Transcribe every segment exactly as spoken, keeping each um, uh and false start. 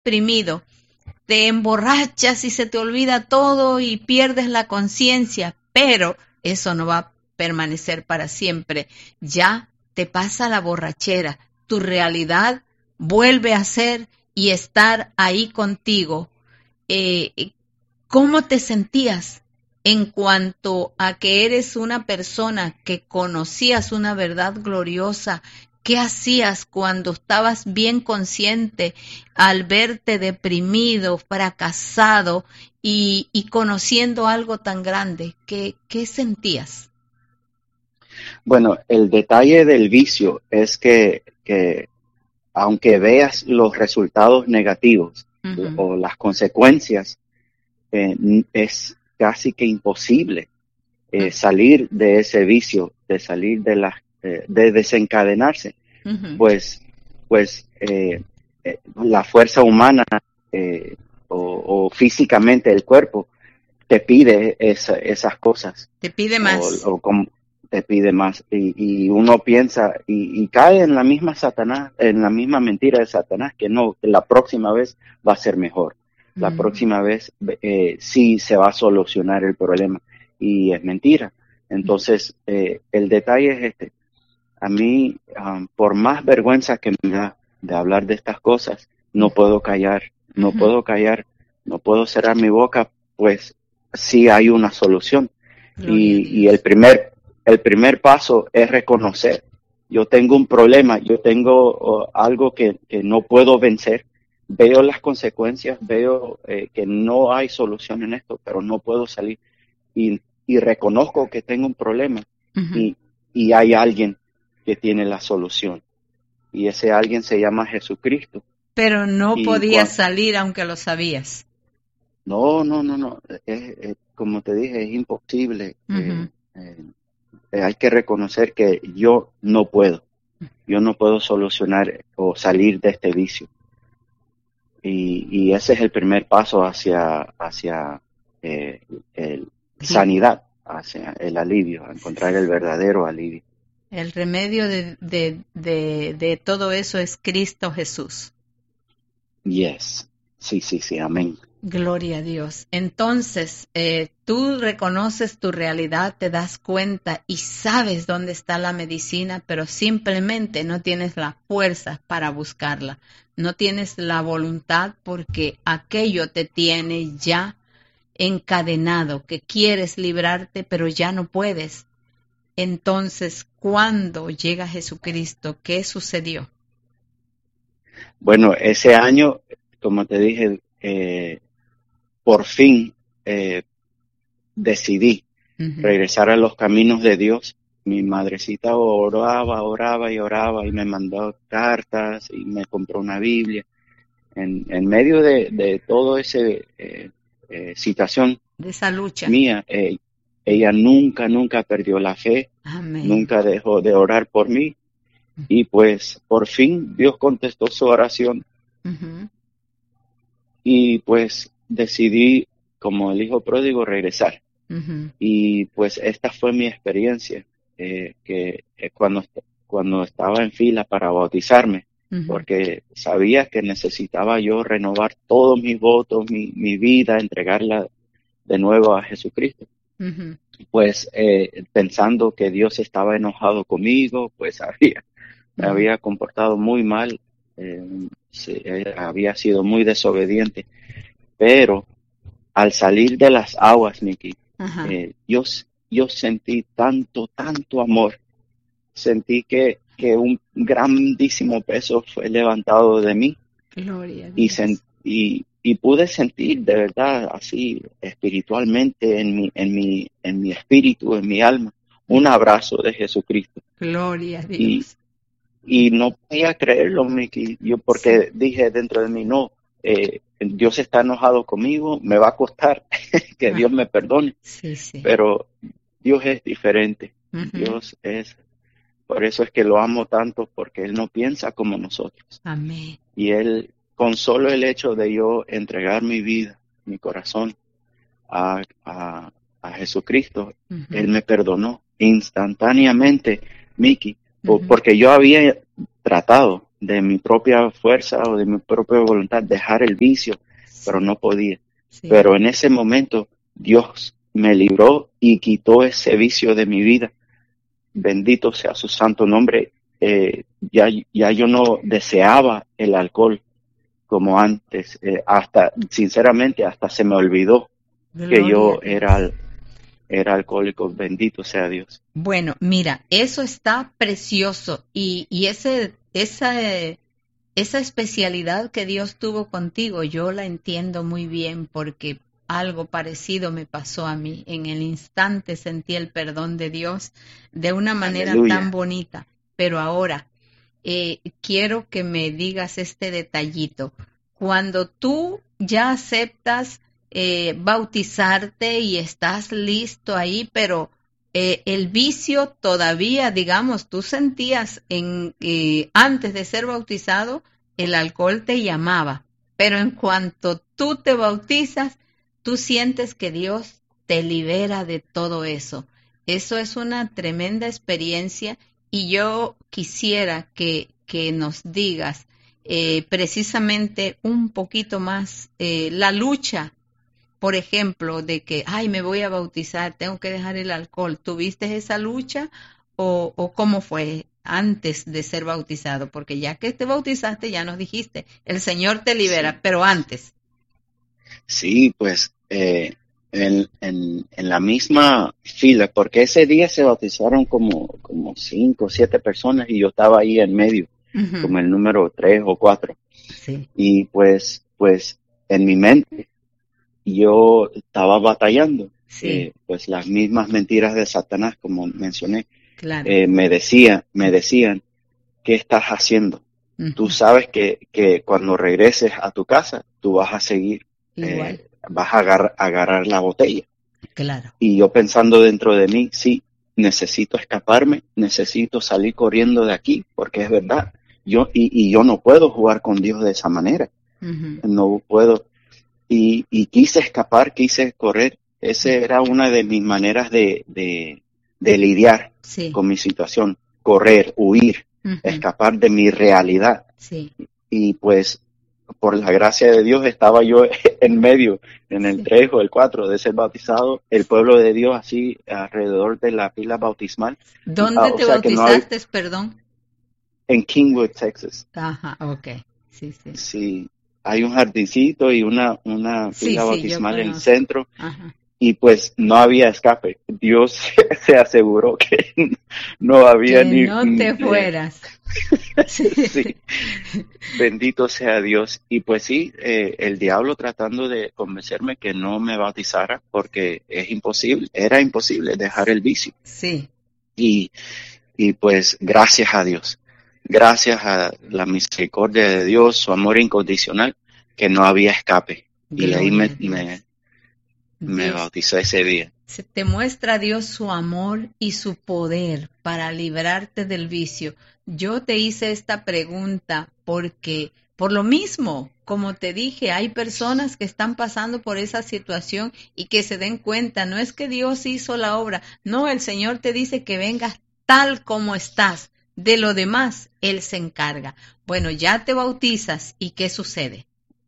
deprimido, te emborrachas y se te olvida todo y pierdes la conciencia, pero eso no va a permanecer para siempre. Ya te pasa la borrachera, tu realidad vuelve a ser y estar ahí contigo. Eh, ¿Cómo te sentías en cuanto a que eres una persona que conocías una verdad gloriosa? ¿Qué hacías cuando estabas bien consciente al verte deprimido, fracasado y, y conociendo algo tan grande? ¿Qué, qué sentías? Bueno, el detalle del vicio es que, que aunque veas los resultados negativos Uh-huh. o las consecuencias, eh, es casi que imposible eh, Uh-huh. salir de ese vicio, de salir de la, eh, de desencadenarse, Uh-huh. pues, pues eh, eh, la fuerza humana eh, o, o físicamente el cuerpo te pide esa, esas cosas. Te pide o, más. o como te pide más y, y uno piensa y, y cae en la misma Satanás, en la misma mentira de Satanás, que no, que la próxima vez va a ser mejor, la Uh-huh. próxima vez eh, sí se va a solucionar el problema, y es mentira. Entonces eh, el detalle es este: a mí um, por más vergüenza que me da de hablar de estas cosas, no puedo callar, no Uh-huh. puedo callar, no puedo cerrar mi boca, pues sí hay una solución. Y, y el primer el primer paso es reconocer: yo tengo un problema, yo tengo uh, algo que, que no puedo vencer, veo las consecuencias, veo eh, que no hay solución en esto, pero no puedo salir, y, y reconozco que tengo un problema. Uh-huh. y, y hay alguien que tiene la solución, y ese alguien se llama Jesucristo. Pero no y podías cuando, salir aunque lo sabías. No, no, no, no. Es, es, como te dije, es imposible. Uh-huh. eh, eh, eh, hay que reconocer que yo no puedo. Yo no puedo solucionar o salir de este vicio. Y, y ese es el primer paso hacia, hacia eh, el sanidad, hacia el alivio, a encontrar el verdadero alivio. El remedio de, de, de, de todo eso es Cristo Jesús. Yes. Sí, sí, sí. Amén. Gloria a Dios. Entonces, eh, tú reconoces tu realidad, te das cuenta y sabes dónde está la medicina, pero simplemente no tienes la fuerza para buscarla. No tienes la voluntad porque aquello te tiene ya encadenado, que quieres librarte, pero ya no puedes. Entonces, ¿cuándo llega Jesucristo? ¿Qué sucedió? Bueno, ese año, como te dije, eh, por fin eh, decidí uh-huh. regresar a los caminos de Dios. Mi madrecita oraba, oraba y oraba y me mandó cartas y me compró una Biblia. En, en medio de, de todo ese eh, eh, situación de esa lucha mía, eh, ella nunca, nunca perdió la fe. Amén. Nunca dejó de orar por mí. Uh-huh. Y pues por fin Dios contestó su oración. Uh-huh. Y pues decidí, como el hijo pródigo, regresar. Uh-huh. Y pues esta fue mi experiencia, eh, que eh, cuando, cuando estaba en fila para bautizarme, uh-huh. porque sabía que necesitaba yo renovar todos mis votos, mi, mi vida, entregarla de nuevo a Jesucristo. Uh-huh. Pues eh, pensando que Dios estaba enojado conmigo, pues había, me uh-huh. había comportado muy mal, eh, se, eh, había sido muy desobediente, pero al salir de las aguas, Nikki, uh-huh. eh, yo, yo sentí tanto, tanto amor, sentí que, que un grandísimo peso fue levantado de mí. Gloria a Dios. Y, sen, y, y pude sentir de verdad así espiritualmente en mi, en mi, en mi espíritu, en mi alma, un abrazo de Jesucristo. Gloria a Dios. Y, y no podía creerlo, Miki, yo porque sí. dije dentro de mí, no, eh, Dios está enojado conmigo, me va a costar que ah. Dios me perdone. Sí, sí. Pero Dios es diferente. Uh-huh. Dios es, por eso es que lo amo tanto, porque Él no piensa como nosotros. Amén. Y Él, con solo el hecho de yo entregar mi vida, mi corazón a, a, a Jesucristo, uh-huh. Él me perdonó instantáneamente, Miki, uh-huh. porque yo había tratado de mi propia fuerza o de mi propia voluntad dejar el vicio, sí. pero no podía. Sí. Pero en ese momento Dios me libró y quitó ese vicio de mi vida. Bendito sea su santo nombre. Eh, ya, ya yo no deseaba el alcohol como antes. Eh, hasta, sinceramente, hasta se me olvidó Gloria que yo era, era alcohólico. Bendito sea Dios. Bueno, mira, eso está precioso y, y ese, esa, esa especialidad que Dios tuvo contigo, yo la entiendo muy bien porque algo parecido me pasó a mí. En el instante sentí el perdón de Dios de una manera Aleluya. Tan bonita. Pero ahora, eh, quiero que me digas este detallito. Cuando tú ya aceptas eh, bautizarte y estás listo ahí, pero eh, el vicio todavía, digamos, tú sentías en eh, antes de ser bautizado, el alcohol te llamaba. Pero en cuanto tú te bautizas, tú sientes que Dios te libera de todo eso. Eso es una tremenda experiencia y yo quisiera que, que nos digas eh, precisamente un poquito más eh, la lucha, por ejemplo, de que, ay, me voy a bautizar, tengo que dejar el alcohol. ¿Tuviste esa lucha o, o cómo fue antes de ser bautizado? Porque ya que te bautizaste, ya nos dijiste, el Señor te libera, sí. Pero antes. Sí, pues eh, en, en, en la misma fila, porque ese día se bautizaron como, como cinco o siete personas y yo estaba ahí en medio, uh-huh. como el número tres o cuatro. Sí. Y pues, pues en mi mente yo estaba batallando, sí. eh, pues las mismas mentiras de Satanás, como mencioné, claro. eh, me decía, me decían, ¿qué estás haciendo? Uh-huh. Tú sabes que, que cuando regreses a tu casa, tú vas a seguir. Igual. Eh, vas a agarrar, agarrar la botella. Claro. Y yo pensando dentro de mí, sí, necesito escaparme, necesito salir corriendo de aquí, porque es verdad. Yo y, y yo no puedo jugar con Dios de esa manera. Uh-huh. No puedo. Y, y quise escapar, quise correr. Esa uh-huh. era una de mis maneras de, de, de lidiar sí. con mi situación. Correr, huir, uh-huh. escapar de mi realidad. Sí. Y pues por la gracia de Dios estaba yo en medio, en el sí. tres o el cuatro de ser bautizado, el pueblo de Dios así alrededor de la pila bautismal. ¿Dónde ah, te bautizaste, no hay... perdón? En Kingwood, Texas. Ajá, ok, sí, sí. Sí, hay un jardincito y una, una sí, pila sí, bautismal en el centro. Ajá. Y pues no había escape. Dios se aseguró que no había que ni... no te fueras. sí. sí. Bendito sea Dios. Y pues sí, eh, el diablo tratando de convencerme que no me bautizara porque es imposible, era imposible dejar el vicio. Sí. Y, y pues gracias a Dios, gracias a la misericordia de Dios, su amor incondicional, que no había escape. Gloria y ahí me, me, me Dios, bautizó ese día. Se te muestra Dios su amor y su poder para librarte del vicio. Yo te hice esta pregunta porque, por lo mismo, como te dije, hay personas que están pasando por esa situación y que se den cuenta, no es que Dios hizo la obra, no, el Señor te dice que vengas tal como estás, de lo demás Él se encarga. Bueno, ya te bautizas y ¿qué sucede?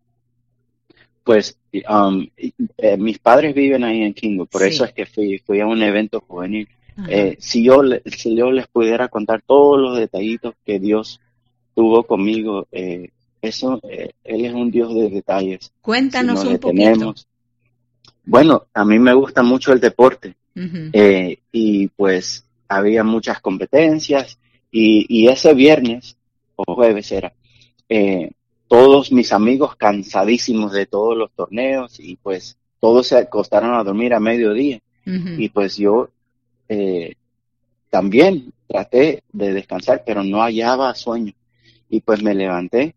Pues um, eh, mis padres viven ahí en Kingwood, por sí. eso es que fui, fui a un evento juvenil. Eh, si yo si yo les pudiera contar todos los detallitos que Dios tuvo conmigo, eh, eso eh, Él es un Dios de detalles. Cuéntanos si un detenemos, poquito. Bueno, a mí me gusta mucho el deporte Uh-huh. eh, y pues había muchas competencias y, y ese viernes o jueves era eh, todos mis amigos cansadísimos de todos los torneos y pues todos se acostaron a dormir a mediodía. Uh-huh. Y pues yo eh, también traté de descansar, pero no hallaba sueño. Y pues me levanté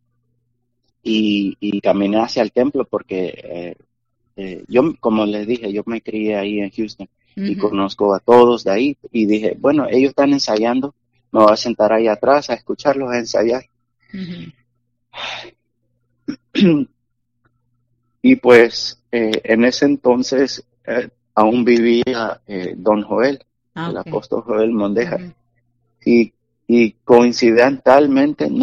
y, y caminé hacia el templo porque eh, eh, yo, como les dije, yo me crié ahí en Houston uh-huh. y conozco a todos de ahí. Y dije, bueno, ellos están ensayando, me voy a sentar ahí atrás a escucharlos ensayar. Uh-huh. Y pues eh, en ese entonces eh, aún vivía eh, don Joel, ah, el okay. apóstol Joel Mondeja. Uh-huh. y, y coincidentalmente no,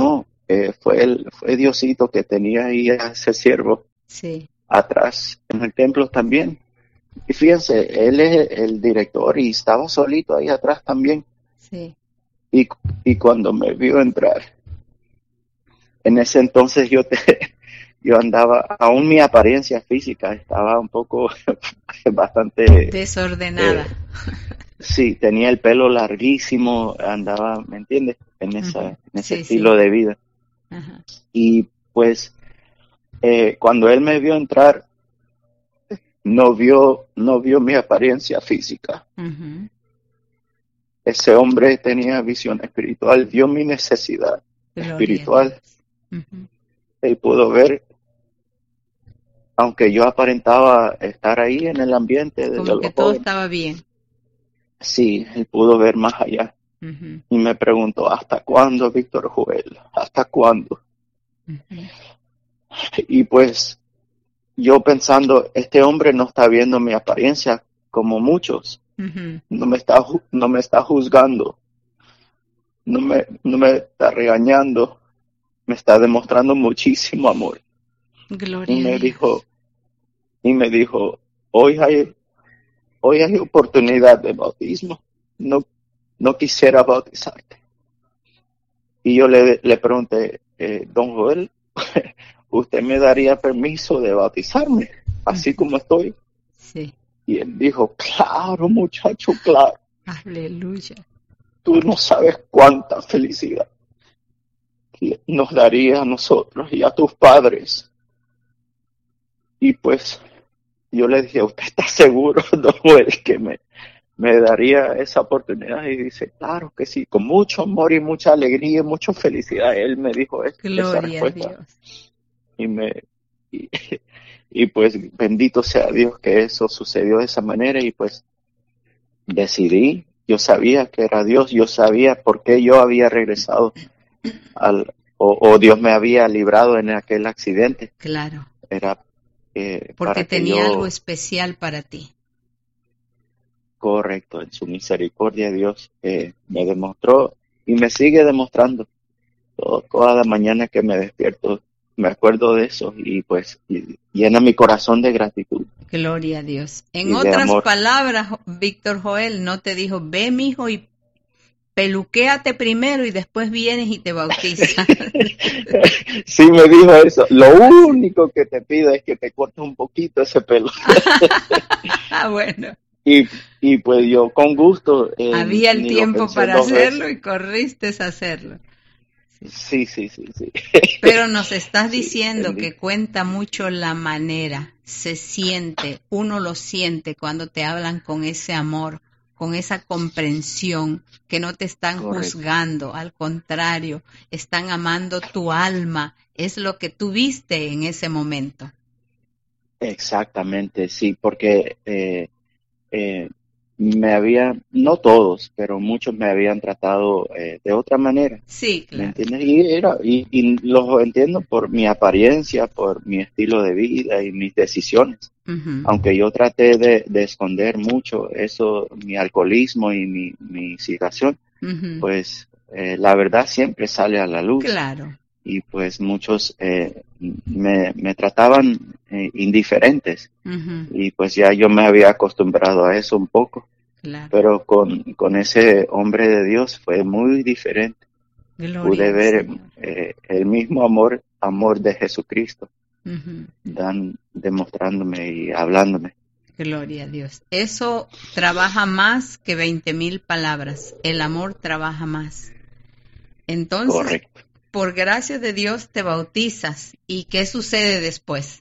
eh, fue, el, fue Diosito que tenía ahí a ese siervo sí. atrás en el templo también. Y fíjense, él es el director y estaba solito ahí atrás también. Sí. Y, y cuando me vio entrar, en ese entonces yo te, yo andaba, aún mi apariencia física estaba un poco bastante desordenada. Eh, sí, tenía el pelo larguísimo, andaba, ¿me entiendes? En, esa, uh-huh. en ese sí, estilo sí. de vida. Uh-huh. Y pues eh, cuando él me vio entrar, no vio, no vio mi apariencia física. Uh-huh. Ese hombre tenía visión espiritual, vio mi necesidad Gloria espiritual. Uh-huh. Él pudo ver, aunque yo aparentaba estar ahí en el ambiente de como los que todo jóvenes, estaba bien. Sí, él pudo ver más allá. Uh-huh. Y me preguntó, ¿hasta cuándo, Víctor Joel? ¿Hasta cuándo? Uh-huh. Y pues yo pensando, este hombre no está viendo mi apariencia como muchos. Uh-huh. No me está, no me está juzgando. No me, no me está regañando. Me está demostrando muchísimo amor. Gloria y me a Dios. dijo, y me dijo, hoy hay, hoy hay oportunidad de bautismo. No, no quisiera bautizarte. Y yo le, le pregunté, eh, don Joel, ¿usted me daría permiso de bautizarme, así uh-huh. como estoy? Sí. Y él dijo, claro, muchacho, claro. Aleluya. Tú no sabes cuánta felicidad nos daría a nosotros y a tus padres. Y pues yo le dije, ¿usted está seguro, don Joel, que me, me daría esa oportunidad? Y dice, claro que sí, con mucho amor y mucha alegría y mucha felicidad. Él me dijo es, esa respuesta. A Dios. Y me y, y pues bendito sea Dios que eso sucedió de esa manera. Y pues decidí, yo sabía que era Dios, yo sabía por qué yo había regresado al o, o Dios me había librado en aquel accidente. Claro. Era eh, porque para tenía que yo, algo especial para ti. Correcto, en su misericordia Dios eh, me demostró y me sigue demostrando. Todo, toda mañana que me despierto me acuerdo de eso y pues y, llena mi corazón de gratitud. Gloria a Dios. En otras amor. palabras, Víctor Joel no te dijo, ve mijo y peluquéate primero y después vienes y te bautizas. Sí me dijo eso. Lo único que te pido es que te cortes un poquito ese pelo. Ah, bueno. Y, y pues yo con gusto. Eh, Había el tiempo para hacerlo veces. Y corriste a hacerlo. Sí, sí, sí, sí. Pero nos estás diciendo sí, que cuenta mucho la manera, se siente, uno lo siente cuando te hablan con ese amor, con esa comprensión, que no te están Correcto. Juzgando, al contrario, están amando tu alma, es lo que tú viste en ese momento. Exactamente, sí, porque eh, eh, me habían, no todos, pero muchos me habían tratado eh, de otra manera. Sí, claro. ¿Me entiendes? Y, era, y, y los entiendo por mi apariencia, por mi estilo de vida y mis decisiones. Uh-huh. Aunque yo traté de, de esconder mucho eso, mi alcoholismo y mi, mi situación, uh-huh. pues eh, la verdad siempre sale a la luz. Claro. Y pues muchos eh, me, me trataban eh, indiferentes. Uh-huh. Y pues ya yo me había acostumbrado a eso un poco. Claro. Pero con, con ese hombre de Dios fue muy diferente. Gloria Pude ver eh, el mismo amor, amor de Jesucristo, uh-huh. dan, demostrándome y hablándome. Gloria a Dios. Eso trabaja más que veinte mil palabras. El amor trabaja más. Entonces, Correcto. Por gracia de Dios te bautizas. ¿Y qué sucede después?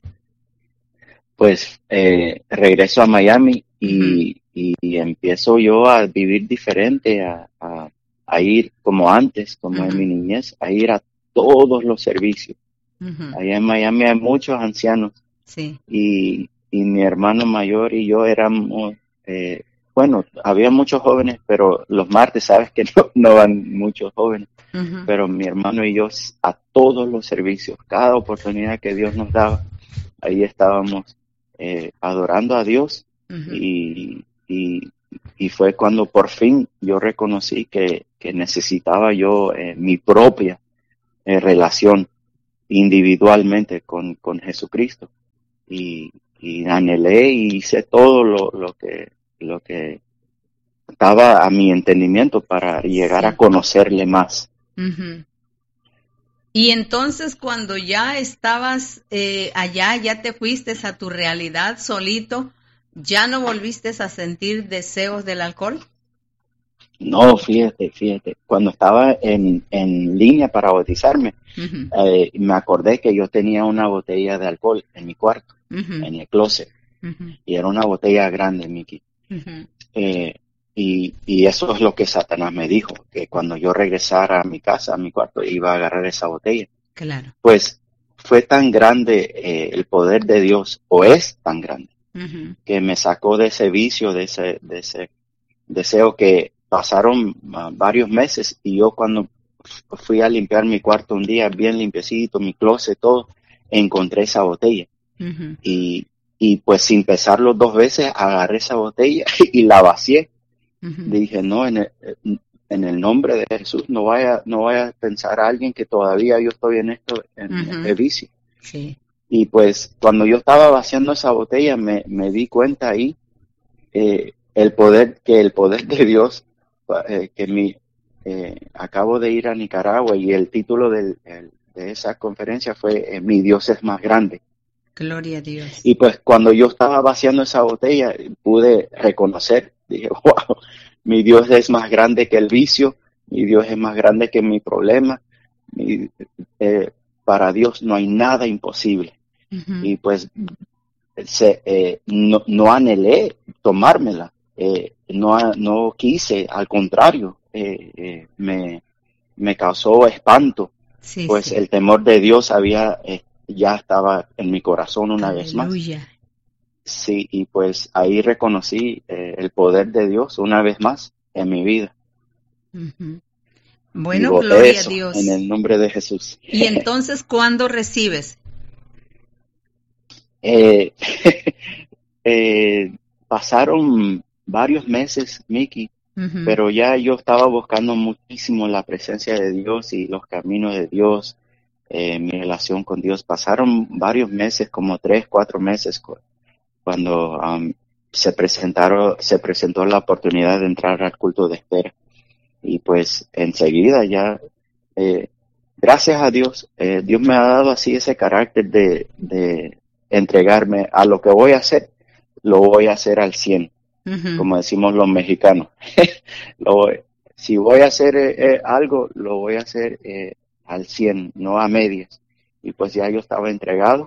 Pues eh, regreso a Miami y, uh-huh. y empiezo yo a vivir diferente, a, a, a ir como antes, como uh-huh. en mi niñez, a ir a todos los servicios. Uh-huh. Allá en Miami hay muchos ancianos. Sí. Y, y mi hermano mayor y yo éramos, eh, bueno, había muchos jóvenes, pero los martes sabes que no, no van muchos jóvenes. Uh-huh. Pero mi hermano y yo a todos los servicios, cada oportunidad que Dios nos daba, ahí estábamos eh, adorando a Dios. Uh-huh. y, y, y fue cuando por fin yo reconocí que, que necesitaba yo eh, mi propia eh, relación individualmente con, con Jesucristo. Y, y anhelé y hice todo lo, lo que lo que estaba a mi entendimiento para llegar Sí. a conocerle más. Uh-huh. Y entonces cuando ya estabas eh, allá, ya te fuiste a tu realidad solito, ¿ya no volviste a sentir deseos del alcohol? No, fíjate, fíjate, cuando estaba en, en línea para bautizarme, Uh-huh. eh, me acordé que yo tenía una botella de alcohol en mi cuarto, Uh-huh. en el closet, Uh-huh. y era una botella grande, Miki. Uh-huh. Eh, y, y eso es lo que Satanás me dijo, que cuando yo regresara a mi casa, a mi cuarto, iba a agarrar esa botella. Claro. Pues fue tan grande eh, el poder de Dios, o es tan grande, Uh-huh. que me sacó de ese vicio, de ese, de ese deseo que pasaron uh, varios meses, y yo cuando fui a limpiar mi cuarto un día, bien limpiecito, mi closet, todo, encontré esa botella. Uh-huh. Y, y pues sin pensarlo dos veces, agarré esa botella y la vacié. Uh-huh. Dije, no, en el, en el nombre de Jesús, no vaya, no vaya a pensar a alguien que todavía yo estoy en esto, en Uh-huh. este vicio. Sí. Y pues cuando yo estaba vaciando esa botella, me, me di cuenta ahí eh, el poder, que el poder de Dios, eh, que mi, eh, acabo de ir a Nicaragua y el título del, el, de esa conferencia fue eh, Mi Dios es más grande. Gloria a Dios. Y pues cuando yo estaba vaciando esa botella, pude reconocer, dije, wow, mi Dios es más grande que el vicio, mi Dios es más grande que mi problema, mi, eh, para Dios no hay nada imposible. Uh-huh. Y pues se, eh, no, no anhelé tomármela, eh, no, no quise, al contrario, eh, eh, me, me causó espanto, Sí, pues sí. el temor de Dios había... Eh, ya estaba en mi corazón una Aleluya. vez más. Sí, y pues ahí reconocí eh, el poder de Dios una vez más en mi vida. Uh-huh. Bueno, Digo gloria eso a Dios. en el nombre de Jesús. ¿Y entonces cuándo recibes? eh, eh, pasaron varios meses, Miki, Uh-huh. pero ya yo estaba buscando muchísimo la presencia de Dios y los caminos de Dios. Eh, mi relación con Dios. Pasaron varios meses, como tres, cuatro meses, cuando um, se presentaron, se presentó la oportunidad de entrar al culto de espera. Y pues enseguida ya, eh, gracias a Dios, eh, Dios me ha dado así ese carácter de, de entregarme a lo que voy a hacer, lo voy a hacer al cien, uh-huh. Como decimos los mexicanos. lo voy, si voy a hacer eh, eh, algo, lo voy a hacer eh, al cien, no a medias. Y pues ya yo estaba entregado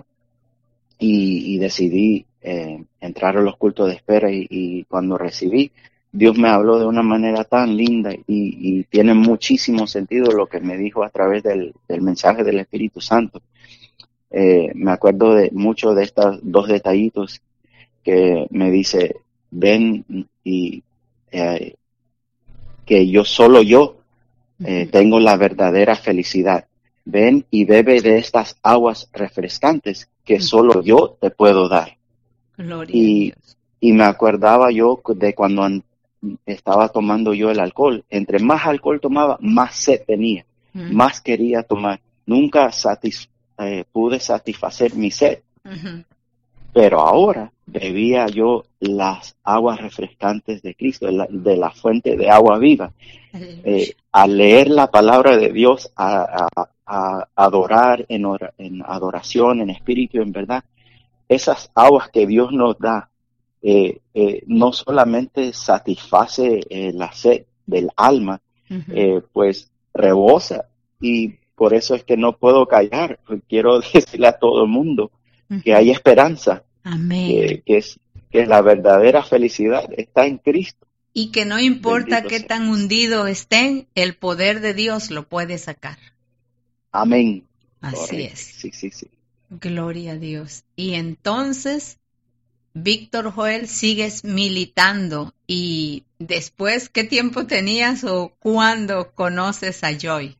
y, y decidí eh, entrar a los cultos de espera y, y cuando recibí, Dios me habló de una manera tan linda y, y tiene muchísimo sentido lo que me dijo a través del, del mensaje del Espíritu Santo. Eh, me acuerdo de mucho de estos dos detallitos que me dice, ven y eh, que yo solo yo eh, tengo la verdadera felicidad. Ven y bebe de estas aguas refrescantes que solo yo te puedo dar. Gloria Y, a Dios. Y me acordaba yo de cuando an- estaba tomando yo el alcohol. Entre más alcohol tomaba, más sed tenía, uh-huh. Más quería tomar. Nunca satis- eh, pude satisfacer mi sed. Uh-huh. Pero ahora bebía yo las aguas refrescantes de Cristo, de la, de la fuente de agua viva. Eh, al leer la palabra de Dios, a, a, a adorar en, or, en adoración, en espíritu, en verdad, esas aguas que Dios nos da, eh, eh, no solamente satisface eh, la sed del alma, uh-huh. eh, pues rebosa, y por eso es que no puedo callar, quiero decirle a todo el mundo uh-huh. que hay esperanza. Amén. Que, que, es, que la verdadera felicidad está en Cristo. Y que no importa Bendito qué sea. tan hundido estén, el poder de Dios lo puede sacar. Amén. Así Correcto. es. Sí, sí, sí. Gloria a Dios. Y entonces, Víctor Joel, sigues militando. Y después, ¿qué tiempo tenías o cuándo conoces a Joy?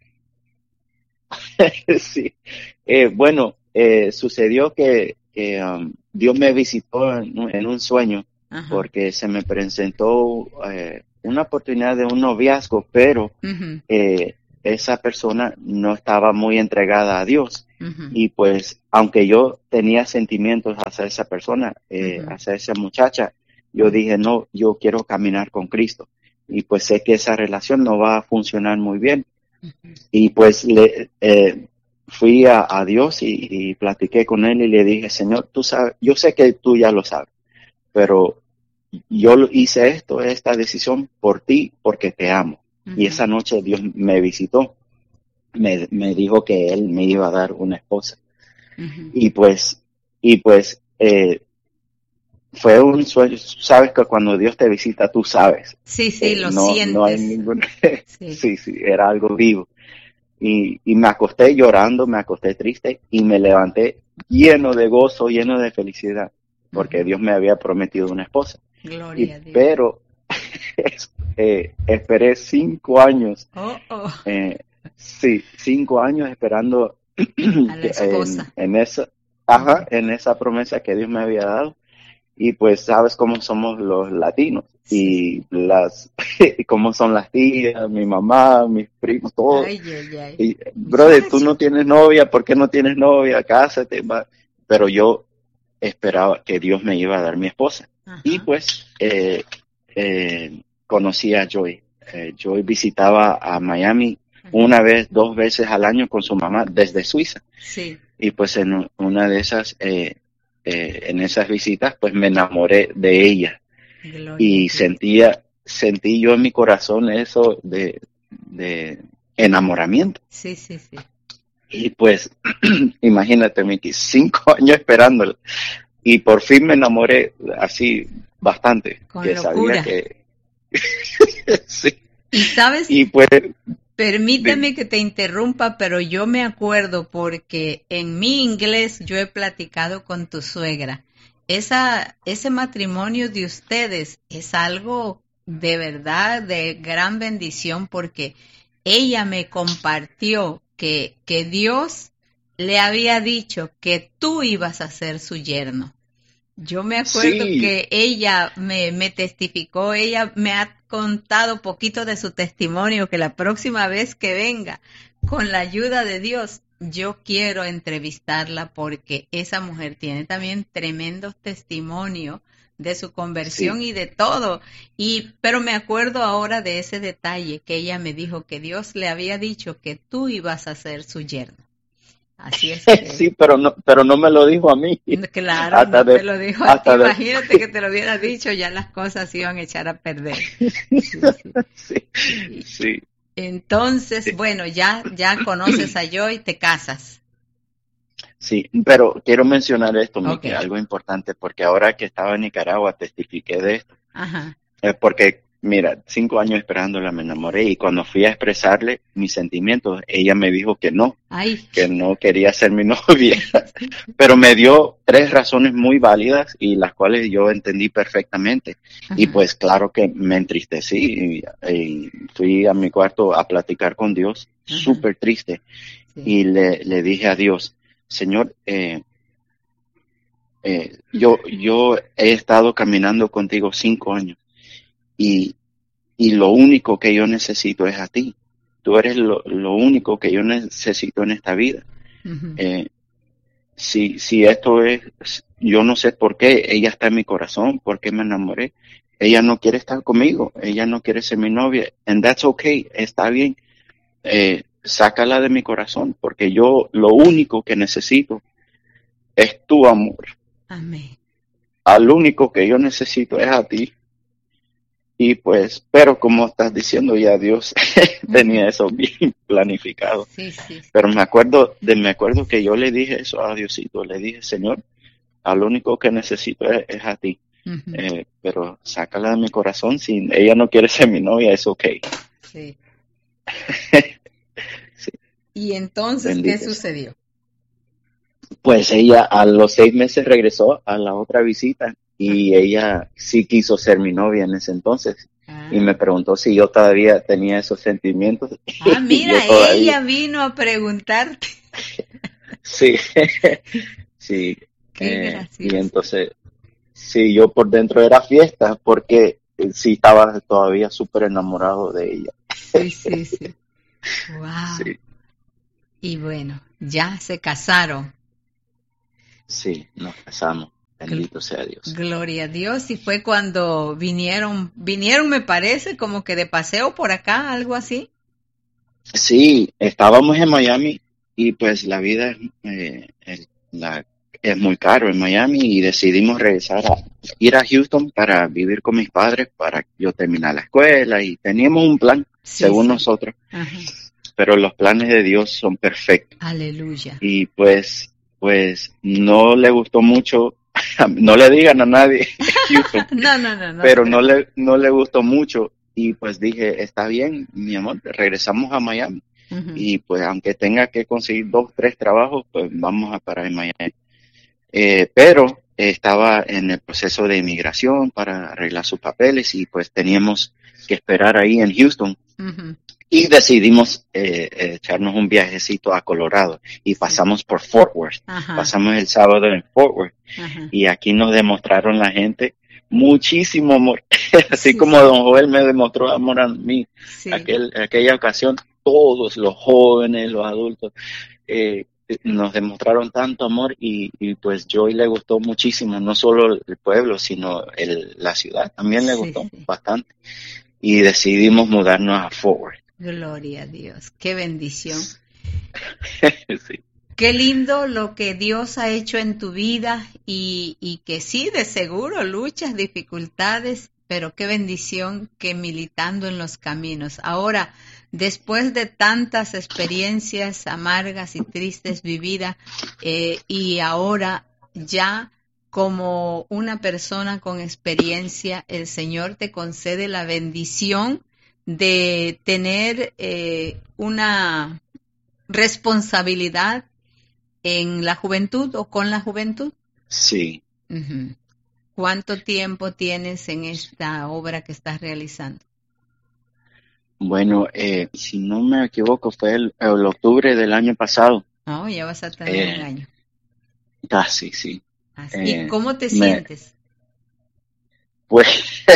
sí. Eh, bueno, eh, sucedió que, que um, Dios me visitó en, en un sueño. Ajá. Porque se me presentó eh, una oportunidad de un noviazgo, pero uh-huh. eh, esa persona no estaba muy entregada a Dios. Ujú. Y pues, aunque yo tenía sentimientos hacia esa persona, eh, Ujú. hacia esa muchacha, yo dije, no, yo quiero caminar con Cristo. Y pues sé que esa relación no va a funcionar muy bien. Ujú. Y pues le eh, fui a, a Dios y, y platiqué con él y le dije, Señor, tú sabes, yo sé que tú ya lo sabes, pero yo lo- hice esto, esta decisión por ti, porque te amo. Y Ujú. esa noche Dios me visitó, me, me dijo que él me iba a dar una esposa. Ujú. Y pues, y pues, eh, fue un sueño. Sabes que cuando Dios te visita, tú sabes. Sí, sí, Eh, lo no, no hay sientes. ningún, Sí. sí, sí, era algo vivo. Y, y me acosté llorando, me acosté triste y me levanté lleno de gozo, lleno de felicidad, porque Ujú. Dios me había prometido una esposa. Y, Gloria a Dios. pero eh, esperé cinco años, Oh, oh, eh, sí, cinco años esperando a la que en, esposa. en esa, ajá, Ujú. en esa promesa que Dios me había dado. Y pues sabes cómo somos los latinos Sí, y sí. las, cómo son las tías, mi mamá, mis primos, todos. Ay, ay, ay. Y, brother, tú Muchacho. no tienes novia, ¿por qué no tienes novia? Cásate, va. Pero yo esperaba que Dios me iba a dar mi esposa. Y Ajá. pues eh, eh, conocí a Joy. Eh, Joy visitaba a Miami Ujú. una vez, dos veces al año con su mamá desde Suiza. Sí. Y pues en una de esas, eh, eh, en esas visitas, pues me enamoré de ella. Gloria a Y Dios. sentía, sentí yo en mi corazón eso de, de enamoramiento. Sí, sí, sí. Y pues, imagínate, Miki, cinco años esperándola. Y por fin me enamoré así bastante, Con que sabía locura. que sí. Y sabes, Y pues, permíteme dime. que te interrumpa, pero yo me acuerdo porque en mi inglés yo he platicado con tu suegra. Esa, ese matrimonio de ustedes es algo de verdad de gran bendición porque ella me compartió que, que Dios le había dicho que tú ibas a ser su yerno. Yo me acuerdo Sí, que ella me, me testificó, ella me ha contado poquito de su testimonio, que la próxima vez que venga, con la ayuda de Dios, yo quiero entrevistarla porque esa mujer tiene también tremendos testimonios de su conversión sí. y de todo. Y, pero me acuerdo ahora de ese detalle que ella me dijo que Dios le había dicho que tú ibas a ser su yerno. Así es que Sí, pero no, pero no me lo dijo a mí. no, claro, Hasta no te de, lo dijo a ti. hasta de, Imagínate que te lo hubiera dicho, ya las cosas se iban a echar a perder. Sí, sí. sí, Y sí. entonces, bueno, ya, ya conoces a Joy y te casas. Sí, pero quiero mencionar esto, Ok. Miki, algo importante, porque ahora que estaba en Nicaragua testifiqué de esto. Ajá. Eh, porque, mira, cinco años esperándola me enamoré y cuando fui a expresarle mis sentimientos, ella me dijo que no, Ay. que no quería ser mi novia, pero me dio tres razones muy válidas y las cuales yo entendí perfectamente. Y Ajá. pues claro que me entristecí y, y fui a mi cuarto a platicar con Dios, Ajá. súper triste, Sí. y le, le dije a Dios, Señor, eh, eh, yo, yo he estado caminando contigo cinco años y, y lo único que yo necesito es a ti. Tú eres lo, lo único que yo necesito en esta vida. Ujú. Eh, si, si esto es, yo no sé por qué ella está en mi corazón, por qué me enamoré. Ella no quiere estar conmigo, ella no quiere ser mi novia. And that's okay, está bien. Eh, sácala de mi corazón, porque yo lo único que necesito es tu amor. Amén. Al único que yo necesito es a ti. Y pues, pero como estás diciendo, ya Dios Ujú. tenía eso bien planificado. Sí, sí, Pero sí. me acuerdo, de, me acuerdo que yo le dije eso a Diosito, le dije, Señor, al único que necesito es, es a ti. Ujú. Eh, pero sácala de mi corazón, si ella no quiere ser mi novia, es ok. Sí. Sí, ¿Y entonces qué bendito sea. sucedió? Pues ella a los seis meses regresó a la otra visita y Ajá. ella sí quiso ser mi novia en ese entonces. Y Ah. me preguntó si yo todavía tenía esos sentimientos Ah, y yo mira, todavía, ella vino a preguntarte. sí, sí. Qué Eh, y gracioso. entonces, sí, yo por dentro era fiesta porque eh, sí estaba todavía súper enamorado de ella. Sí, sí, sí. Wow. Sí. Y bueno, ya se casaron. Sí, nos casamos. Bendito Gl- sea Dios. Gloria a Dios. Y fue cuando vinieron, vinieron, me parece, como que de paseo por acá, algo así. Sí, estábamos en Miami y pues la vida es, eh, es, la, es muy caro en Miami y decidimos regresar a ir a Houston para vivir con mis padres, para yo terminar la escuela y teníamos un plan, Sí, según sí. nosotros, Ajá. pero los planes de Dios son perfectos Aleluya. y pues, pues no le gustó mucho, no le digan a nadie Houston, No, no, no, no te pero no preocupes. le, no le gustó mucho y pues dije, está bien, mi amor, regresamos a Miami. Ujú. Y pues aunque tenga que conseguir dos, tres trabajos, pues vamos a parar en Miami. Eh, pero eh, estaba en el proceso de inmigración para arreglar sus papeles y pues teníamos que esperar ahí en Houston Ujú. y decidimos eh, eh, echarnos un viajecito a Colorado y Sí. pasamos por Fort Worth. Ajá, Pasamos el sábado en Fort Worth ajá. y aquí nos demostraron la gente muchísimo amor, así Sí, como sí, don Joel me demostró amor a mí sí. aquel, aquella ocasión, todos los jóvenes, los adultos, eh, nos demostraron tanto amor y, y pues Joy le gustó muchísimo, no solo el pueblo, sino el, la ciudad, también le Sí, gustó sí. bastante y decidimos mudarnos a Fort Worth. Gloria a Dios. Qué bendición. Sí, Qué lindo lo que Dios ha hecho en tu vida y, y que sí, de seguro, luchas, dificultades, pero qué bendición que militando en los caminos. Ahora, después de tantas experiencias amargas y tristes vividas, eh, y ahora ya como una persona con experiencia, el Señor te concede la bendición de tener eh, una responsabilidad en la juventud o con la juventud. sí. Ujú. ¿Cuánto tiempo tienes en esta obra que estás realizando? Bueno, eh, si no me equivoco, fue el, el octubre del año pasado. Oh, ya vas a tener un Eh, año. casi, sí. Así. ¿Y Eh, cómo te me, sientes? pues,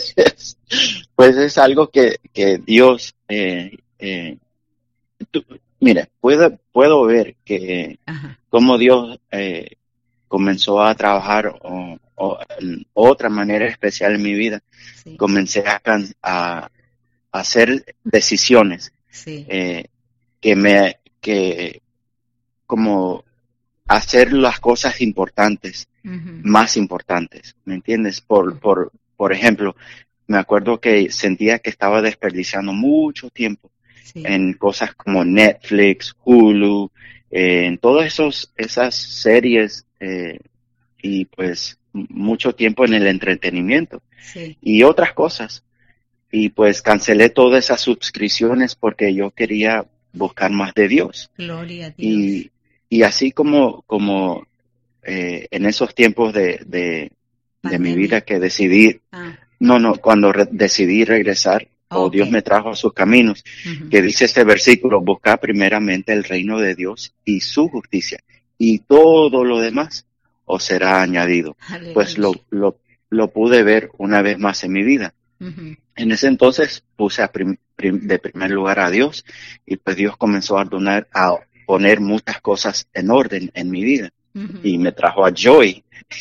pues es algo que, que Dios, eh, eh, tú- mira, puedo, puedo ver que Ajá. cómo Dios eh, comenzó a trabajar o, o, en otra manera especial en mi vida. Sí, Comencé a, can- a, a hacer decisiones sí. eh, que me, que como hacer las cosas importantes, Ujú. más importantes, ¿me entiendes? Por, por, por ejemplo, me acuerdo que sentía que estaba desperdiciando mucho tiempo Sí. en cosas como Netflix, Hulu, eh, en todas esos, esas series eh, y pues m- mucho tiempo en el entretenimiento Sí. y otras cosas. Y pues cancelé todas esas suscripciones porque yo quería buscar más de Dios. Gloria a Dios. Y, y así como, como eh, en esos tiempos de, de, de mi vida Pandemia. que decidí, Ah, no, no, cuando re- decidí regresar, o ok. Dios me trajo a sus caminos, Ujú. que dice este versículo, buscar primeramente el reino de Dios y su justicia, y todo lo demás os será añadido. Pues lo, Aleluya. lo, lo pude ver una vez más en mi vida. Ujú. En ese entonces puse a prim- prim- de primer lugar a Dios y pues Dios comenzó a, donar, a poner muchas cosas en orden en mi vida Ujú. y me trajo a Joy.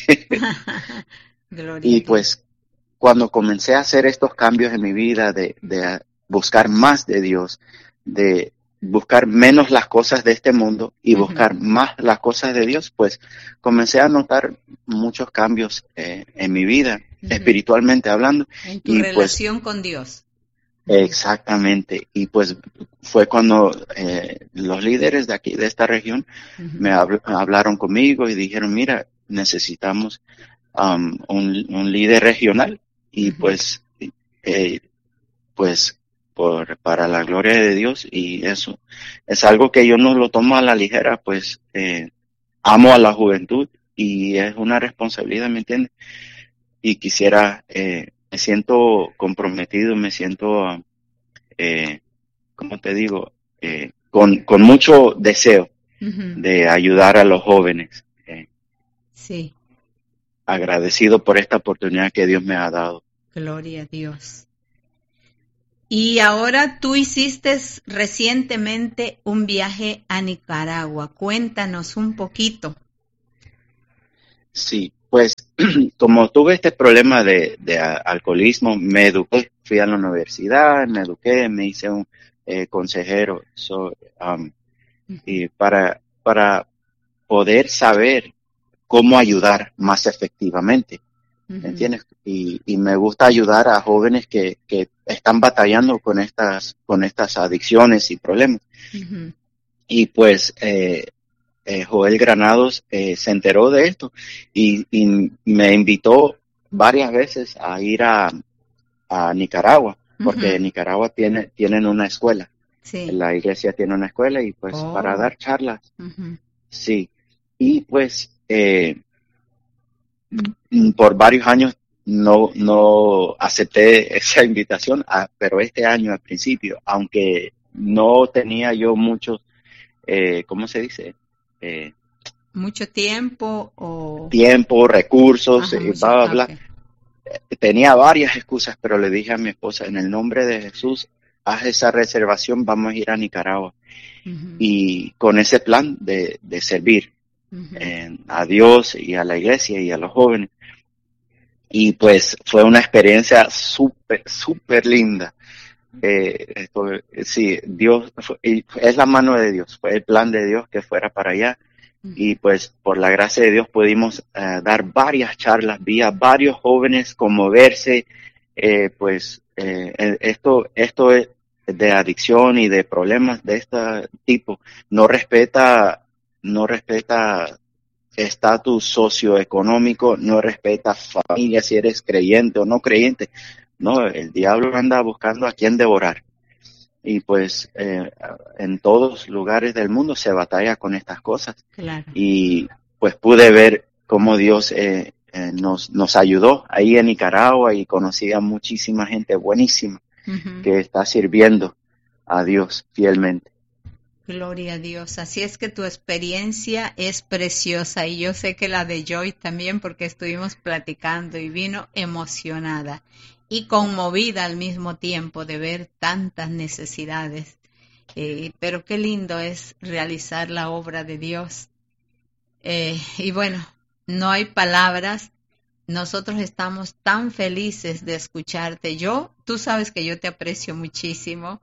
Gloria a Y Dios. pues cuando comencé a hacer estos cambios en mi vida, de, de buscar más de Dios, de buscar menos las cosas de este mundo y Ujú. buscar más las cosas de Dios, pues comencé a notar muchos cambios eh, en mi vida, Ujú. espiritualmente hablando, En tu y pues relación con Dios. Ujú. exactamente, y pues fue cuando eh, los líderes de aquí, de esta región, Ujú. me habl- hablaron conmigo y dijeron, mira, necesitamos um, un, un líder regional y Ujú. pues, eh, pues por, para la gloria de Dios y eso es algo que yo no lo tomo a la ligera, pues eh, amo a la juventud y es una responsabilidad, ¿me entiendes? Y quisiera, eh, me siento comprometido, me siento, eh, ¿cómo te digo? Eh, con, con mucho deseo Ujú. de ayudar a los jóvenes, eh, Sí, agradecido por esta oportunidad que Dios me ha dado. gloria a Dios. Y ahora tú hiciste recientemente un viaje a Nicaragua. Cuéntanos un poquito. Sí, pues como tuve este problema de, de a- alcoholismo, me eduqué, fui a la universidad, me eduqué, me hice un eh, consejero so, um, y para, para poder saber cómo ayudar más efectivamente, ¿me Uh-huh. entiendes? Y, y me gusta ayudar a jóvenes que, que están batallando con estas, con estas adicciones y problemas. Uh-huh. Y pues eh, eh, Joel Granados eh, se enteró de esto y, y me invitó varias veces a ir a, a Nicaragua, porque Uh-huh. en Nicaragua tiene, tienen una escuela, Sí. la iglesia tiene una escuela y pues para Oh. dar charlas, Uh-huh. sí. Y pues eh, por varios años no, no acepté esa invitación, a, pero este año al principio, aunque no tenía yo muchos, eh, ¿cómo se dice? Eh, ¿Mucho tiempo o...? tiempo, recursos, Ajá, eh, mucho... bla, bla, ah, bla. ok. Tenía varias excusas, pero le dije a mi esposa, en el nombre de Jesús, haz esa reservación, vamos a ir a Nicaragua. Uh-huh. Y con ese plan de, de servir Uh-huh. eh, a Dios y a la iglesia y a los jóvenes. Y pues fue una experiencia súper, súper linda. Eh, esto, sí, Dios, fue, es la mano de Dios, fue el plan de Dios que fuera para allá. Y pues por la gracia de Dios pudimos uh, dar varias charlas, vi a varios jóvenes conmoverse, eh, pues eh, esto, esto es de adicción y de problemas de este tipo, no respeta, no respeta estatus socioeconómico, no respeta familia, si eres creyente o no creyente, no, el diablo anda buscando a quien devorar. Y pues eh, en todos lugares del mundo se batalla con estas cosas. Claro. Y pues pude ver cómo Dios eh, eh, nos, nos ayudó ahí en Nicaragua y conocí a muchísima gente buenísima uh-huh. que está sirviendo a Dios fielmente. Gloria a Dios. Así es que tu experiencia es preciosa y yo sé que la de Joy también porque estuvimos platicando y vino emocionada y conmovida al mismo tiempo de ver tantas necesidades. Eh, pero qué lindo es realizar la obra de Dios. Eh, y bueno, no hay palabras. Nosotros estamos tan felices de escucharte. Yo, tú sabes que yo te aprecio muchísimo.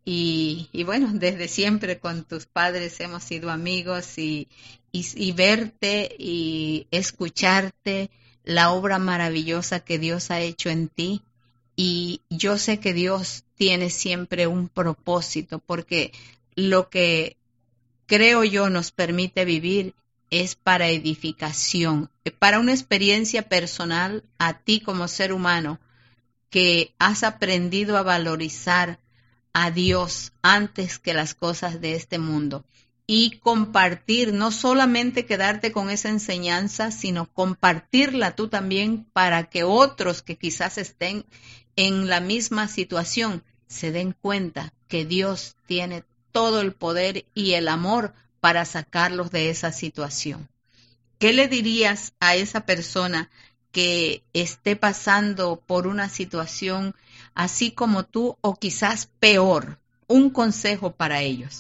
Y, y bueno, desde siempre con tus padres hemos sido amigos y, y, y verte y escucharte la obra maravillosa que Dios ha hecho en ti. Y yo sé que Dios tiene siempre un propósito porque lo que creo yo nos permite vivir es para edificación, para una experiencia personal a ti como ser humano que has aprendido a valorizar a Dios antes que las cosas de este mundo y compartir, no solamente quedarte con esa enseñanza, sino compartirla tú también para que otros que quizás estén en la misma situación se den cuenta que Dios tiene todo el poder y el amor para sacarlos de esa situación. ¿Qué le dirías a esa persona que esté pasando por una situación así como tú o quizás peor? Un consejo para ellos.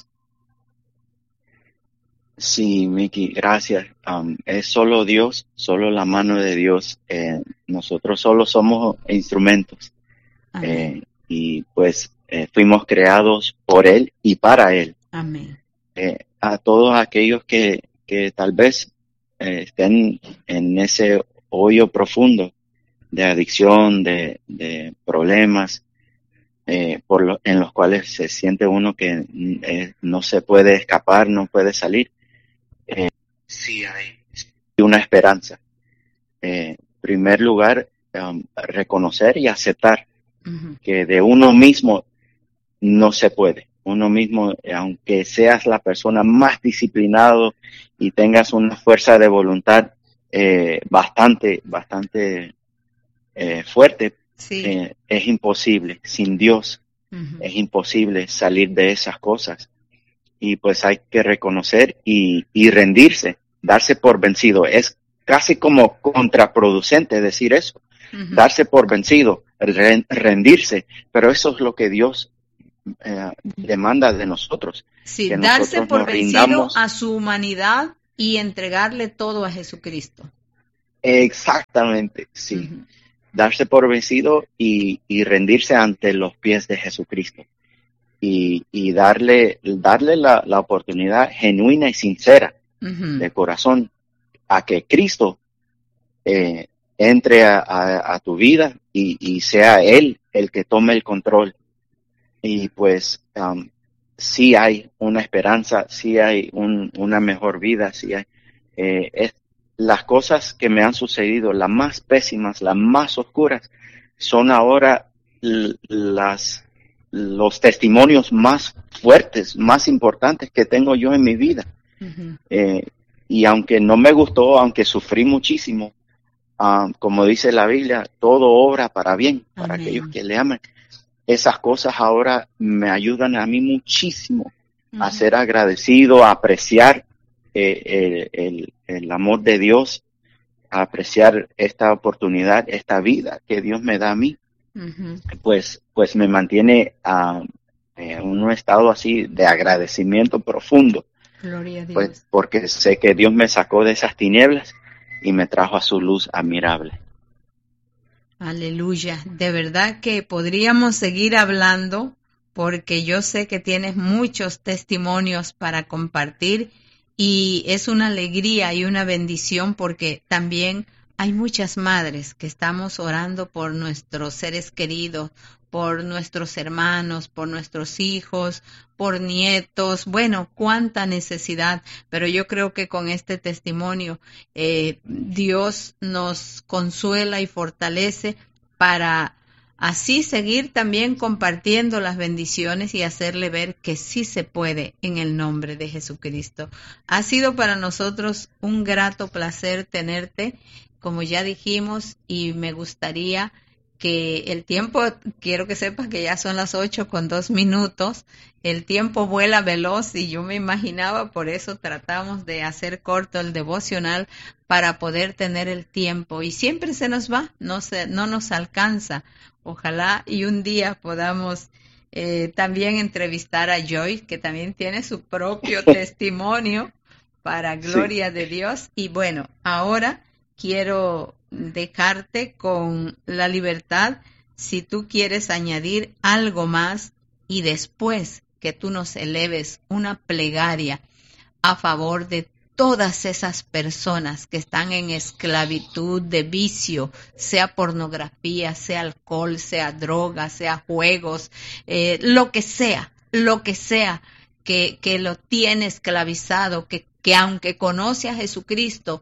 Sí, Miki, gracias. Um, es solo Dios, solo la mano de Dios. Eh, nosotros solo somos instrumentos. Eh, y pues eh, fuimos creados por Él y para Él. Amén. Eh, a todos aquellos que, que tal vez eh, estén en ese hoyo profundo de adicción, de, de problemas, eh, por lo, en los cuales se siente uno que eh, no se puede escapar, no puede salir. Eh, sí hay una esperanza. En eh, primer lugar, um, reconocer y aceptar uh-huh. que de uno mismo no se puede. Uno mismo, aunque seas la persona más disciplinado y tengas una fuerza de voluntad eh, bastante, bastante eh, fuerte, sí. eh, es imposible. Sin Dios uh-huh. es imposible salir de esas cosas. Y pues hay que reconocer y, y rendirse, darse por vencido. Es casi como contraproducente decir eso, uh-huh. darse por vencido, rendirse, pero eso es lo que Dios eh, demanda de nosotros. Sí, que darse nosotros por nos vencido rindamos. a su humanidad y entregarle todo a Jesucristo. Exactamente, sí. Uh-huh. Darse por vencido y, y rendirse ante los pies de Jesucristo. Y, y darle, darle la, la oportunidad genuina y sincera uh-huh. de corazón a que Cristo eh, entre a, a, a tu vida y, y sea Él el que tome el control. Y pues um, sí hay una esperanza, sí hay un, una mejor vida, sí hay eh, es, las cosas que me han sucedido, las más pésimas, las más oscuras, son ahora l- las los testimonios más fuertes, más importantes que tengo yo en mi vida. Uh-huh. Eh, y aunque no me gustó, aunque sufrí muchísimo, um, como dice la Biblia, todo obra para bien, para Amén. Aquellos que le aman. Esas cosas ahora me ayudan a mí muchísimo uh-huh. a ser agradecido, a apreciar eh, el, el, el amor de Dios, a apreciar esta oportunidad, esta vida que Dios me da a mí. Uh-huh. Pues, pues me mantiene uh, en un estado así de agradecimiento profundo. Gloria a Dios. Pues porque sé que Dios me sacó de esas tinieblas y me trajo a su luz admirable. Aleluya. De verdad que podríamos seguir hablando porque yo sé que tienes muchos testimonios para compartir y es una alegría y una bendición porque también hay muchas madres que estamos orando por nuestros seres queridos, por nuestros hermanos, por nuestros hijos, por nietos. Bueno, cuánta necesidad, pero yo creo que con este testimonio eh, Dios nos consuela y fortalece para así seguir también compartiendo las bendiciones y hacerle ver que sí se puede en el nombre de Jesucristo. Ha sido para nosotros un grato placer tenerte, como ya dijimos, y me gustaría que el tiempo, quiero que sepas que ya son las ocho con dos minutos, el tiempo vuela veloz y yo me imaginaba, por eso tratamos de hacer corto el devocional para poder tener el tiempo y siempre se nos va, no se, no nos alcanza. Ojalá y un día podamos eh, también entrevistar a Joy, que también tiene su propio testimonio para gloria sí. de Dios. Y bueno, ahora quiero dejarte con la libertad si tú quieres añadir algo más y después que tú nos eleves una plegaria a favor de todas esas personas que están en esclavitud de vicio, sea pornografía, sea alcohol, sea droga, sea juegos, eh, lo que sea, lo que sea que, que lo tiene esclavizado, que, que aunque conoce a Jesucristo,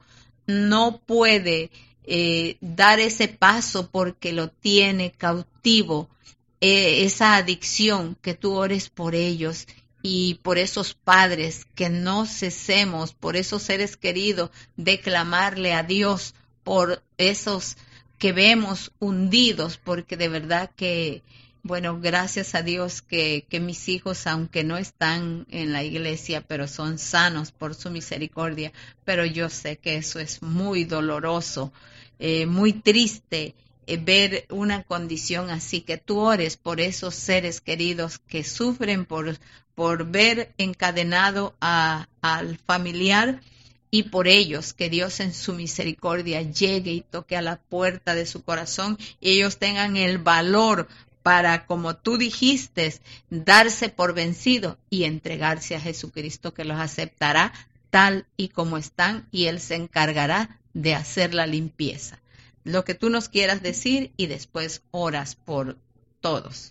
no puede eh, dar ese paso porque lo tiene cautivo, eh, esa adicción, que tú ores por ellos y por esos padres, que no cesemos, por esos seres queridos, de clamarle a Dios por esos que vemos hundidos, porque de verdad que, bueno, gracias a Dios que, que mis hijos, aunque no están en la iglesia, pero son sanos por su misericordia, pero yo sé que eso es muy doloroso, eh, muy triste, eh, ver una condición así, que tú ores por esos seres queridos que sufren por, por ver encadenado a, al familiar, y por ellos, que Dios en su misericordia llegue y toque a la puerta de su corazón y ellos tengan el valor para, como tú dijiste, darse por vencido y entregarse a Jesucristo, que los aceptará tal y como están y Él se encargará de hacer la limpieza. Lo que tú nos quieras decir y después oras por todos.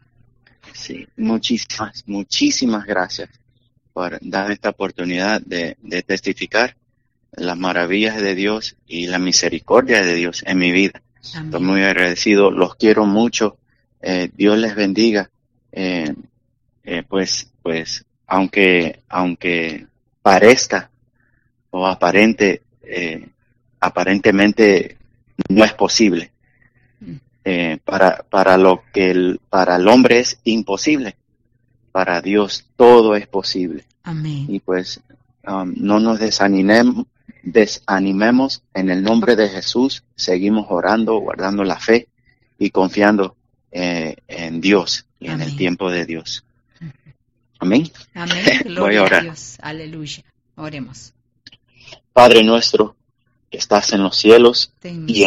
Sí, muchísimas, muchísimas gracias por dar esta oportunidad de, de testificar las maravillas de Dios y la misericordia de Dios en mi vida. Amén. Estoy muy agradecido, los quiero mucho. Eh, Dios les bendiga. Eh, eh, pues, pues, aunque, aunque parezca o aparente, eh, aparentemente no es posible. Eh, para, para lo que el, para el hombre es imposible, para Dios todo es posible. Amén. Y pues um, no nos desanimemos, desanimemos. En el nombre de Jesús seguimos orando, guardando la fe y confiando eh, en Dios y Amén. En el tiempo de Dios. Amén. Amén. Gloria Voy a orar. A Dios. Aleluya. Oremos. Padre nuestro que estás en los cielos y